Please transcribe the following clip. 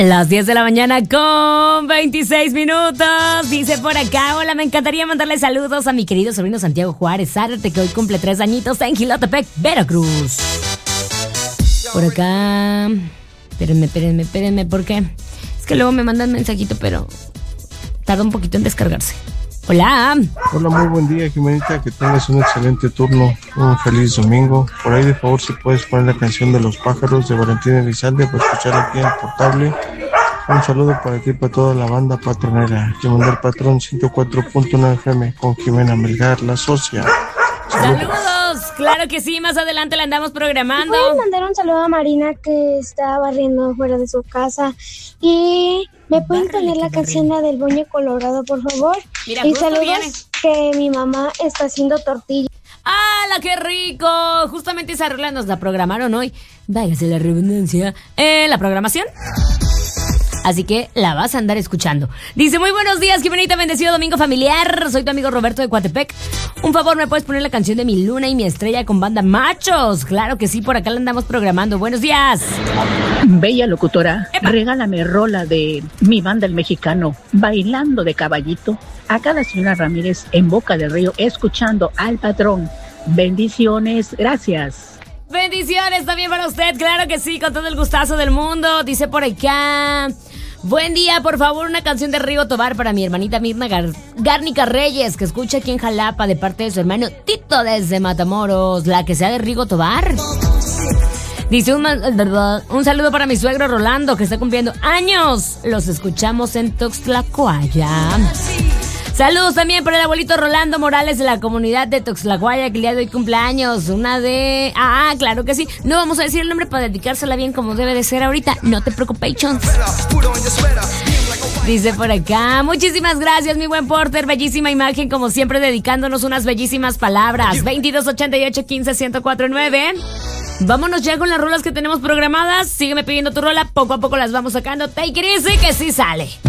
Las 10 de la mañana con 26 minutos. Dice por acá: hola, me encantaría mandarle saludos a mi querido sobrino Santiago Juárez Zárate, que hoy cumple 3 añitos en Jilotepec, Veracruz. Por acá... Espérenme, ¿por qué? Es que luego me mandan mensajito, pero tarda un poquito en descargarse. Hola. Hola, muy buen día, Jimenita, que tengas un excelente turno, un feliz domingo. Por ahí, de favor, si puedes poner la canción de Los Pájaros de Valentín Elizalde para escuchar aquí en el portable. Un saludo para ti y para toda la banda patronera. Que manda el patrón 104.9 FM con Jimena Melgar, la socia. Saludos, claro que sí, más adelante la andamos programando. ¿Pueden mandar un saludo a Marina, que está barriendo fuera de su casa? Y ¿me pueden poner la canción del Boñe Colorado, por favor? Mira, y justo saludos, viene. que mi mamá está haciendo tortillas. ¡Hala, qué rico! Justamente esa rola nos la programaron hoy. Váyase la redundancia. La programación. Así que la vas a andar escuchando. Dice: muy buenos días, Jimenita, bendecido domingo familiar. Soy tu amigo Roberto de Coatepec. Un favor, ¿me puedes poner la canción de Mi Luna y Mi Estrella con banda Machos? Claro que sí, por acá la andamos programando. Buenos días. Bella locutora, ¡epa! Regálame rola de mi banda El Mexicano, Bailando de Caballito. Acá la señora Ramírez en Boca del Río, escuchando al patrón. Bendiciones, gracias. Bendiciones también para usted, claro que sí, con todo el gustazo del mundo. Dice por acá: buen día, por favor, una canción de Rigo Tobar para mi hermanita Mirna Gárnica Reyes, que escucha aquí en Jalapa de parte de su hermano Tito desde Matamoros. La que sea de Rigo Tobar. Dice un saludo para mi suegro Rolando, que está cumpliendo años. Los escuchamos en Tuxtlacoaya. Saludos también para el abuelito Rolando Morales de la comunidad de Tuxtlacoaya, que el día de hoy cumpleaños. Una de... claro que sí. No vamos a decir el nombre para dedicársela bien como debe de ser ahorita. No te preocupes, chons. Dice por acá: muchísimas gracias, mi buen Porter. Bellísima imagen, como siempre, dedicándonos unas bellísimas palabras. 2288-15-1049. Vámonos ya con las rolas que tenemos programadas. Sígueme pidiendo tu rola. Poco a poco las vamos sacando. Take it easy, que sí sale.